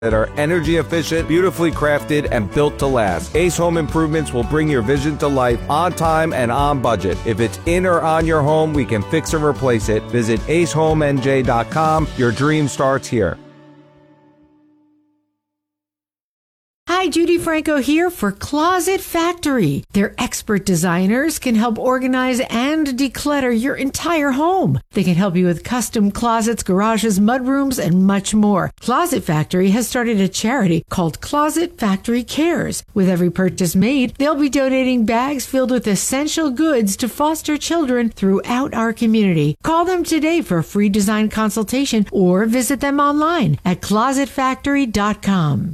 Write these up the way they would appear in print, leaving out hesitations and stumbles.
that are energy efficient, beautifully crafted, and built to last. Ace Home Improvements will bring your vision to life on time and on budget. If it's in or on your home, we can fix or replace it. Visit acehomenj.com. Your dream starts here. Hi, Judy Franco here for Closet Factory. Their expert designers can help organize and declutter your entire home. They can help you with custom closets, garages, mudrooms, and much more. Closet Factory has started a charity called Closet Factory Cares. With every purchase made, they'll be donating bags filled with essential goods to foster children throughout our community. Call them today for a free design consultation or visit them online at closetfactory.com.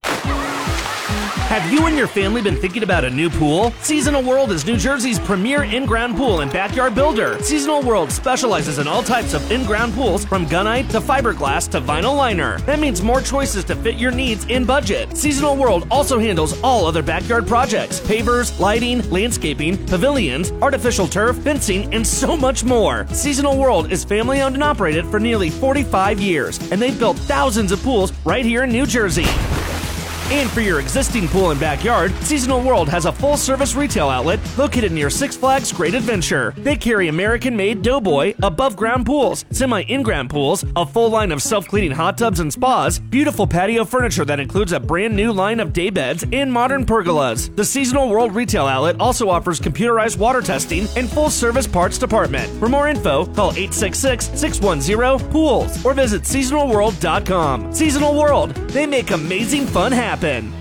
Have you and your family been thinking about a new pool? Seasonal World is New Jersey's premier in-ground pool and backyard builder. Seasonal World specializes in all types of in-ground pools, from gunite to fiberglass to vinyl liner. That means more choices to fit your needs in budget. Seasonal World also handles all other backyard projects: pavers, lighting, landscaping, pavilions, artificial turf, fencing, and so much more. Seasonal World is family owned and operated for nearly 45 years, and they've built thousands of pools right here in New Jersey. And for your existing pool and backyard, Seasonal World has a full-service retail outlet located near Six Flags Great Adventure. They carry American-made Doughboy above-ground pools, semi-in-ground pools, a full line of self-cleaning hot tubs and spas, beautiful patio furniture that includes a brand new line of day beds, and modern pergolas. The Seasonal World retail outlet also offers computerized water testing and full-service parts department. For more info, call 866-610-POOLS or visit seasonalworld.com. Seasonal World, they make amazing fun happen.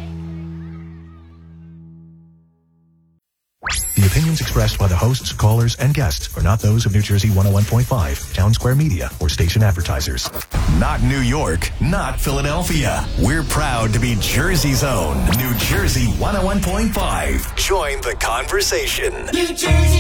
The opinions expressed by the hosts, callers, and guests are not those of New Jersey 101.5, Town Square Media, or station advertisers. Not New York, not Philadelphia. We're proud to be Jersey's own New Jersey 101.5. Join the conversation. New Jersey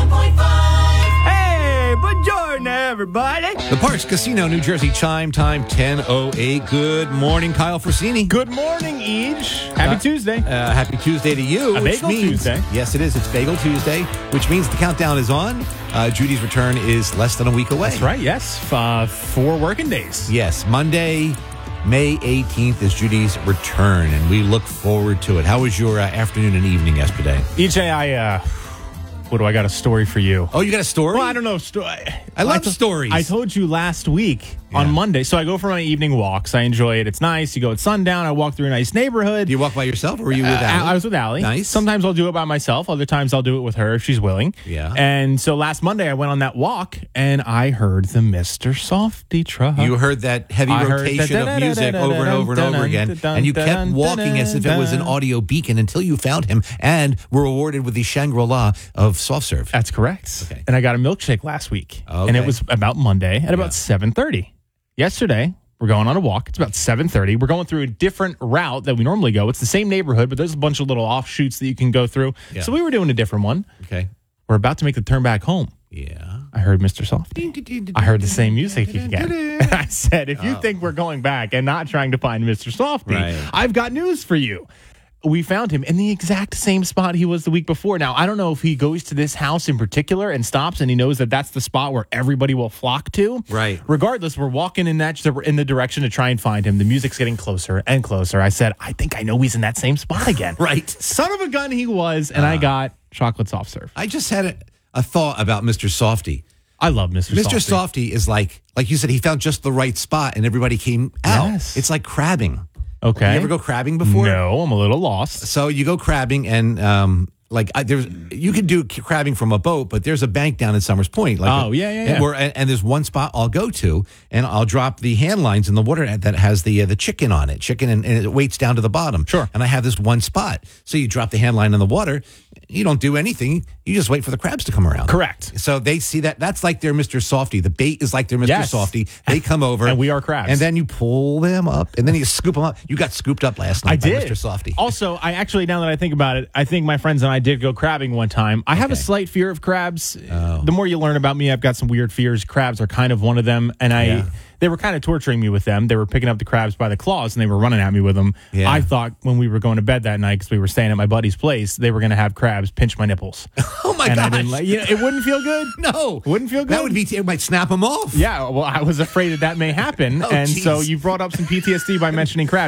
101.5. Hey, buongiorno, everybody. The Parks Casino, New Jersey chime time 10:08. Good morning, Kyle Frassini. Good morning, Eej. Happy Tuesday. Happy Tuesday to you. A Bagel Tuesday. Yes, it is. It's Bagel Tuesday, which means the countdown is on. Judy's return is less than a week away. That's right, yes. 4 working days. Yes, Monday, May 18th is Judy's return, and we look forward to it. How was your afternoon and evening yesterday? EJ, what do I got a story for you? Oh, you got a story? Well, I don't know. I love stories. I told you last week on Monday. So I go for my evening walks. I enjoy it. It's nice. You go at sundown. I walk through a nice neighborhood. Do you walk by yourself or were you with Allie? I was with Allie. Nice. Sometimes I'll do it by myself. Other times I'll do it with her if she's willing. Yeah. And so last Monday I went on that walk and I heard the Mr. Softy truck. You heard that heavy rotation of music over and over and over again. And you kept walking as if it was an audio beacon until you found him and were rewarded with the Shangri-La of soft serve. That's correct. Okay. And I got a milkshake last week. Okay. And it was about Monday at about 7:30. Yesterday, we're going on a walk. It's about 7:30. We're going through a different route that we normally go. It's the same neighborhood, but there's a bunch of little offshoots that you can go through. Yeah. So we were doing a different one. Okay. We're about to make the turn back home. Yeah. I heard Mr. Softy. I heard the same music again. And I said, if you think we're going back and not trying to find Mr. Softy, I've got news for you. We found him in the exact same spot he was the week before. Now, I don't know if he goes to this house in particular and stops and he knows that that's the spot where everybody will flock to. Right. Regardless, we're walking in the direction to try and find him. The music's getting closer and closer. I said, I think I know he's in that same spot again. Right. Son of a gun he was, and I got chocolate soft serve. I just had a thought about Mr. Softy. I love Mr. Softy. Mr. Softy is like you said, he found just the right spot and everybody came out. Yes. It's like crabbing. Okay. You ever go crabbing before? No, I'm a little lost. So you go crabbing and you can do crabbing from a boat, but there's a bank down in Summers Point. And there's one spot I'll go to, and I'll drop the hand lines in the water that has the chicken on it, and it weights down to the bottom. Sure. And I have this one spot. So you drop the hand line in the water, you don't do anything. You just wait for the crabs to come around. Correct. So they see that. That's like their Mr. Softy. The bait is like their Mr. Yes. Softy. They come over. And we are crabs. And then you pull them up, and then you scoop them up. You got scooped up last night by Mr. Softy. Also, I actually, now that I think about it, I think my friends and I did go crabbing one time. I have a slight fear of crabs. The more you learn about me, I've got some weird fears. Crabs are kind of one of them. And they were kind of torturing me with them. They were picking up the crabs by the claws and they were running at me with them. Yeah. I thought when we were going to bed that night, because we were staying at my buddy's place, they were going to have crabs pinch my nipples. Oh my gosh. gosh. I didn't it wouldn't feel good. No. Wouldn't feel good. That would be, it might snap them off. Yeah. Well, I was afraid that may happen. Oh, and geez. so you brought up some PTSD by mentioning crabs.